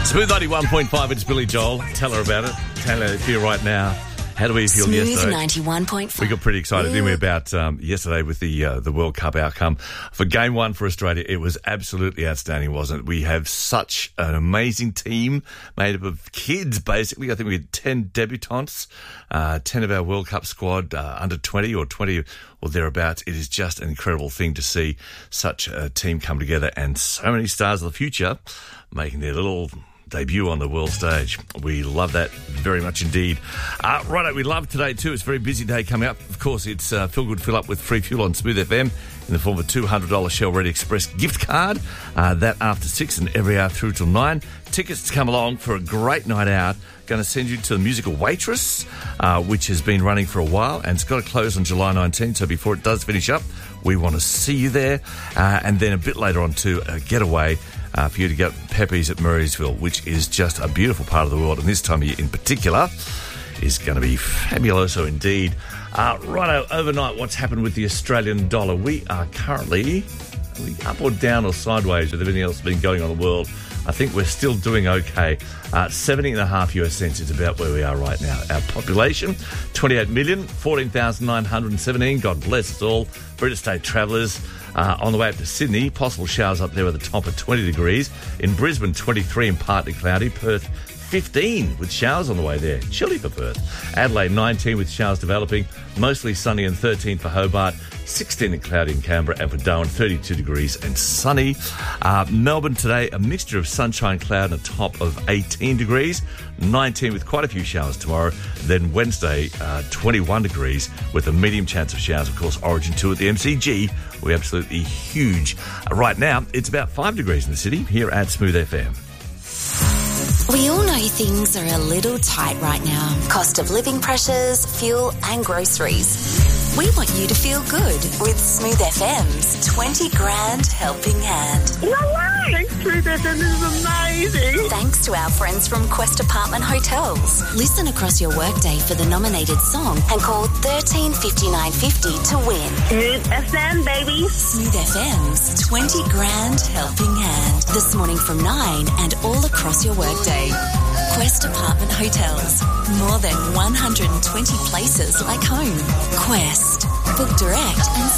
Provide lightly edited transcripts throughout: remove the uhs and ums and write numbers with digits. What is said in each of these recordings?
Smooth 91.5, it's Billy Joel. Tell her about it. Tell her here right now. How do we feel Smooth yesterday? 91.5. We got pretty excited, didn't we, about yesterday with the World Cup outcome. For Game 1 for Australia, it was absolutely outstanding, wasn't it? We have such an amazing team made up of kids, basically. I think we had 10 debutants, 10 of our World Cup squad, under 20 or 20 or thereabouts. It is just an incredible thing to see such a team come together and so many stars of the future making their little debut on the world stage. We love that very much indeed. Righto, we love today too. It's a very busy day coming up. Of course, it's Feel Good Fill Up with free fuel on Smooth FM in the form of a $200 Shell Ready Express gift card. That after 6 and every hour through till 9. Tickets to come along for a great night out. Going to send you to the Musical Waitress, which has been running for a while and it's got to close on July 19. So before it does finish up, we want to see you there. And then a bit later on to Getaway, for you to get Pepe's at Murraysville, which is just a beautiful part of the world, and this time of year in particular is going to be fabuloso indeed. Righto, overnight, what's happened with the Australian dollar? We are currently up or down or sideways with everything else that's been going on in the world. I think we're still doing okay. 70.5 US cents is about where we are right now. Our population, 28 million, 14,917. God bless us all. British State travellers. On the way up to Sydney, possible showers up there at the top of 20 degrees. In Brisbane, 23 and partly cloudy. Perth, 15 with showers on the way there. Chilly for Perth. Adelaide, 19 with showers developing. Mostly sunny and 13 for Hobart. 16 and cloudy in Canberra, and for Darwin, 32 degrees and sunny. Melbourne today, a mixture of sunshine, cloud and a top of 18 degrees. 19 with quite a few showers tomorrow. Then Wednesday, 21 degrees with a medium chance of showers. Of course, Origin 2 at the MCG. We're absolutely huge. Right now, it's about 5 degrees in the city here at Smooth FM. We all know things are a little tight right now. Cost of living pressures, fuel and groceries. We want you to feel good with Smooth FM's 20 grand helping hand. No way! Smooth FM is amazing! Thanks to our friends from Quest Apartment Hotels. Listen across your workday for the nominated song and call 13 5950 to win. Smooth FM, baby! Smooth FM's 20 grand helping hand. This morning from 9 and all across your workday. Quest Apartment Hotels. More than 120 places like home. Quest. Book direct and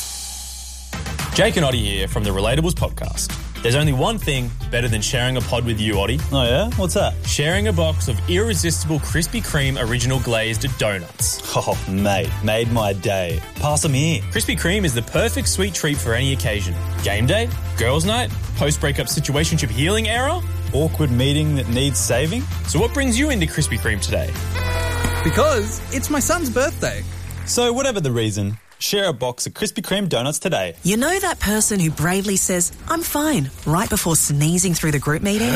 save. Jake and Oddie here from the Relatables podcast. There's only one thing better than sharing a pod with you, Oddie. Oh yeah? What's that? Sharing a box of irresistible Krispy Kreme original glazed donuts. Oh, mate, made my day. Pass them here. Krispy Kreme is the perfect sweet treat for any occasion. Game day, girls' night, post-breakup situationship healing era. Awkward meeting that needs saving? So what brings you into Krispy Kreme today? Because it's my son's birthday. So whatever the reason, share a box of Krispy Kreme donuts today. You know that person who bravely says, "I'm fine," right before sneezing through the group meeting?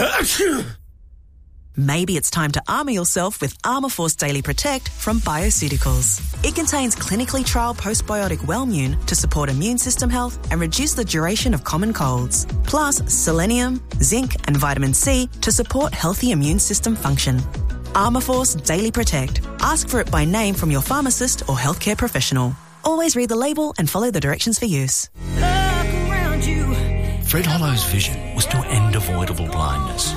Maybe it's time to armour yourself with Armour Force Daily Protect from Bioceuticals. It contains clinically trialled postbiotic Wellmune to support immune system health and reduce the duration of common colds. Plus selenium, zinc and vitamin C to support healthy immune system function. Armour Force Daily Protect. Ask for it by name from your pharmacist or healthcare professional. Always read the label and follow the directions for use. Fred Hollow's vision was to end avoidable blindness.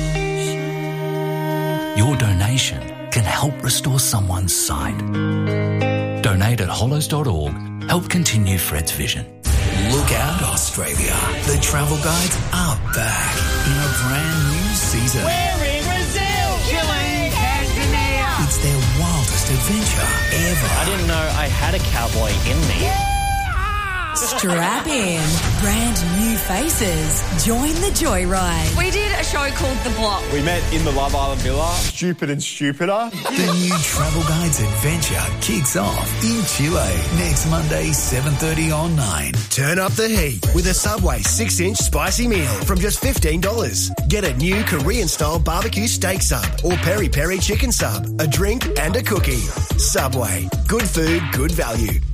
Your donation can help restore someone's sight. Donate at hollows.org. Help continue Fred's vision. Look out, Australia. The travel guides are back in a brand new season. We're in Brazil! Chile! Tanzania! It's their wildest adventure ever. I didn't know I had a cowboy in me. Strap in. Brand new faces. Join the joyride. We did a show called The Block. We met in the Love Island Villa. Stupid and stupider. The new Travel Guides adventure kicks off in Chile next Monday, 7:30 on 9. Turn up the heat with a Subway 6-inch spicy meal from just $15. Get a new Korean-style barbecue steak sub or peri-peri chicken sub, a drink and a cookie. Subway. Good food, good value.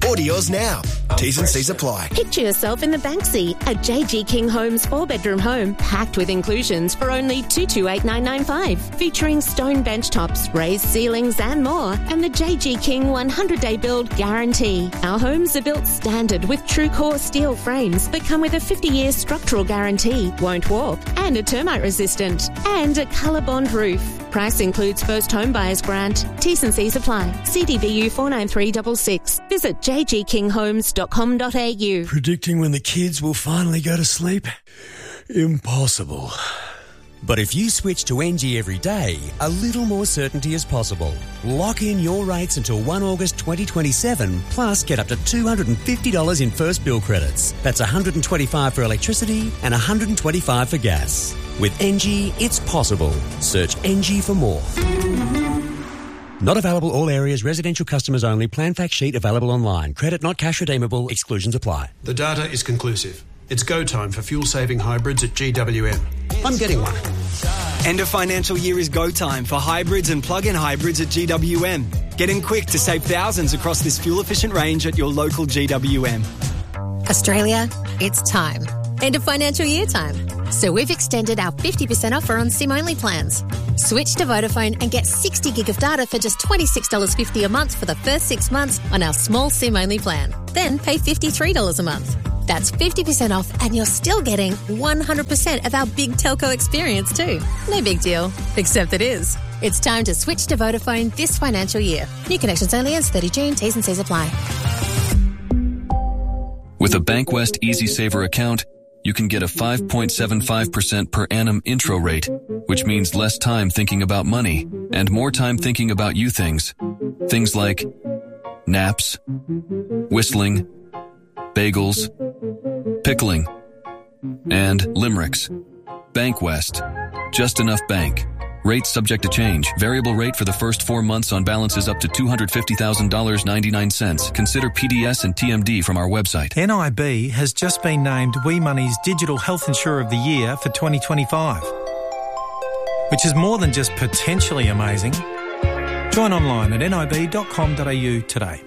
Order yours now. T's and C's apply. Picture yourself in the Banksy, a JG King Homes 4-bedroom home packed with inclusions for only $228,995, featuring stone bench tops, raised ceilings and more, and the JG King 100-day build guarantee. Our homes are built standard with true core steel frames that come with a 50-year structural guarantee, won't warp, and are termite resistant, and a colour bond roof. Price includes first home buyer's grant. T's and C's apply. CDBU 49366. Visit jgkinghomes.com.au. Predicting when the kids will finally go to sleep? Impossible. But if you switch to NG every day, a little more certainty is possible. Lock in your rates until 1 August 2027, plus get up to $250 in first bill credits. That's $125 for electricity and $125 for gas. With NG, it's possible. Search NG for more. Not available all areas, residential customers only. Plan fact sheet available online. Credit not cash redeemable. Exclusions apply. The data is conclusive. It's go time for fuel-saving hybrids at GWM. I'm getting one. End of financial year is go time for hybrids and plug-in hybrids at GWM. Get in quick to save thousands across this fuel-efficient range at your local GWM. Australia, it's time. End of financial year time. So we've extended our 50% offer on SIM-only plans. Switch to Vodafone and get 60 gig of data for just $26.50 a month for the first 6 months on our small SIM-only plan. Then pay $53 a month. That's 50% off and you're still getting 100% of our big telco experience too. No big deal, except it is. It's time to switch to Vodafone this financial year. New connections only ends 30 June. T's and C's apply. With a Bankwest Easy Saver account, you can get a 5.75% per annum intro rate, which means less time thinking about money and more time thinking about you things. Things like naps, whistling, bagels, pickling, and limericks. Bankwest. Just enough bank. Rates subject to change. Variable rate for the first 4 months on balances up to $250,000.99. Consider PDS and TMD from our website. NIB has just been named WeMoney's Digital Health Insurer of the Year for 2025, which is more than just potentially amazing. Join online at nib.com.au today.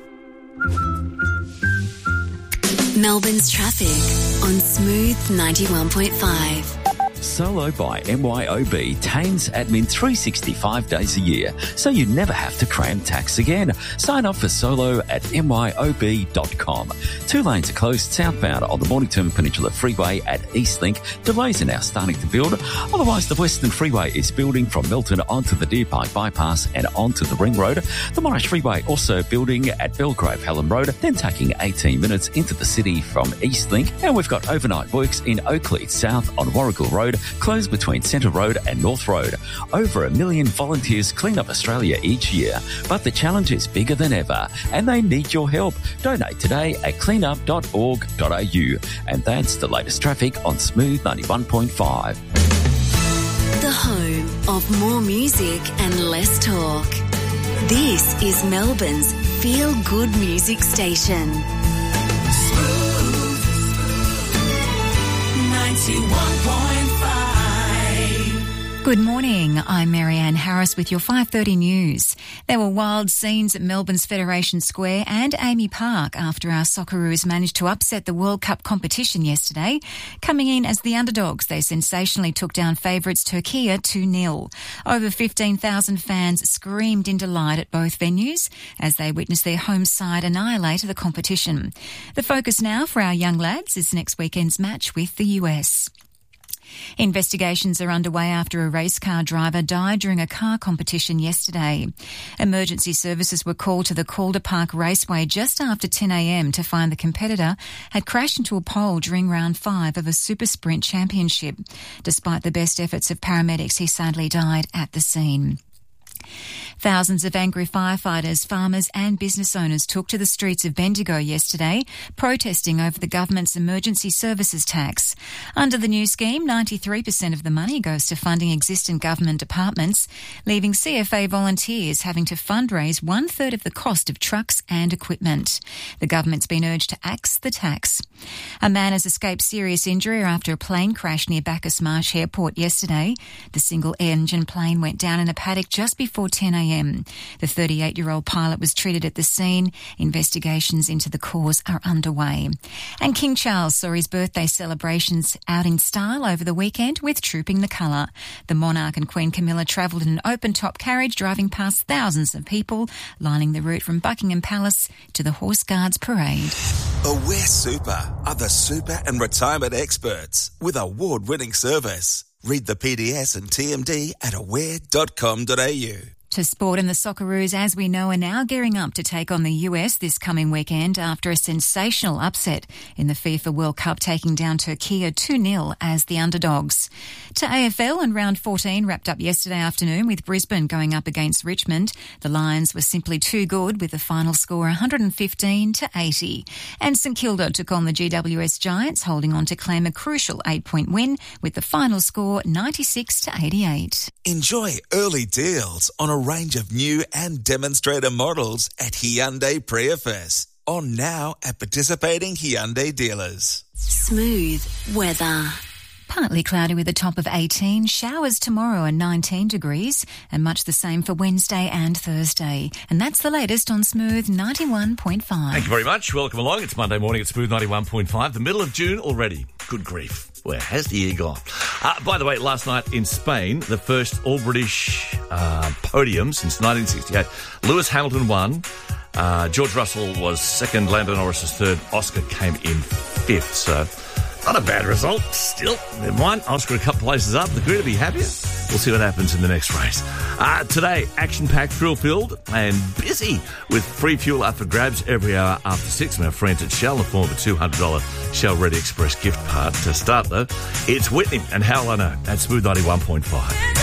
Melbourne's traffic on Smooth 91.5. Solo by MYOB tames admin 365 days a year, so you never have to cram tax again. Sign up for Solo at myob.com. 2 lanes are closed southbound on the Mornington Peninsula Freeway at Eastlink. Delays are now starting to build. Otherwise, the Western Freeway is building from Milton onto the Deer Park Bypass and onto the Ring Road. The Monash Freeway also building at Belgrave Helen Road, then taking 18 minutes into the city from Eastlink. And we've got overnight works in Oakley South on Warrigal Road, closed between Centre Road and North Road. Over 1 million volunteers clean up Australia each year, but the challenge is bigger than ever and they need your help. Donate today at cleanup.org.au. And that's the latest traffic on Smooth 91.5. The home of more music and less talk. This is Melbourne's feel-good music station. Smooth 91.5. Good morning, I'm Marianne Harris with your 5:30 news. There were wild scenes at Melbourne's Federation Square and Amy Park after our Socceroos managed to upset the World Cup competition yesterday. Coming in as the underdogs, they sensationally took down favourites Turkey 2-0. Over 15,000 fans screamed in delight at both venues as they witnessed their home side annihilate the competition. The focus now for our young lads is next weekend's match with the US. Investigations are underway after a race car driver died during a car competition yesterday. Emergency services were called to the Calder Park Raceway just after 10 a.m. to find the competitor had crashed into a pole during round 5 of a super sprint championship. Despite the best efforts of paramedics, he sadly died at the scene. Thousands of angry firefighters, farmers and business owners took to the streets of Bendigo yesterday, protesting over the government's emergency services tax. Under the new scheme, 93% of the money goes to funding existing government departments, leaving CFA volunteers having to fundraise 1/3 of the cost of trucks and equipment. The government's been urged to axe the tax. A man has escaped serious injury after a plane crash near Bacchus Marsh Airport yesterday. The single-engine plane went down in a paddock just before 10 a.m. a.m. The 38-year-old pilot was treated at the scene. Investigations into the cause are underway. And King Charles saw his birthday celebrations out in style over the weekend with Trooping the Colour. The monarch and Queen Camilla travelled in an open-top carriage, driving past thousands of people, lining the route from Buckingham Palace to the Horse Guards Parade. Aware Super are the super and retirement experts with award-winning service. Read the PDS and TMD at aware.com.au. To sport, and the Socceroos, as we know, are now gearing up to take on the US this coming weekend after a sensational upset in the FIFA World Cup, taking down Turkey 2-0 as the underdogs. To AFL, and round 14 wrapped up yesterday afternoon with Brisbane going up against Richmond. The Lions were simply too good with the final score 115-80. And St Kilda took on the GWS Giants, holding on to claim a crucial 8-point win with the final score 96-88. Enjoy early deals on a range of new and demonstrator models at Hyundai Prius. On now at participating Hyundai dealers. Smooth weather. Partly cloudy with a top of 18. Showers tomorrow and 19 degrees, and much the same for Wednesday and Thursday. And that's the latest on Smooth 91.5. Thank you very much. Welcome along. It's Monday morning at Smooth 91.5. The middle of June already. Good grief. Where has the year gone? By the way, last night in Spain, the first all-British podium since 1968. Lewis Hamilton won. George Russell was second. Lando Norris was third. Oscar came in fifth. So, not a bad result. Still, never mind. Oscar a couple places up. The grid will be happier. We'll see what happens in the next race. Today, action-packed, thrill-filled and busy with free fuel up for grabs every hour after 6 from our friends at Shell in the form of a $200 Shell Ready Express gift card. To start, though, it's Whitney and How I Know at Smooth 91.5.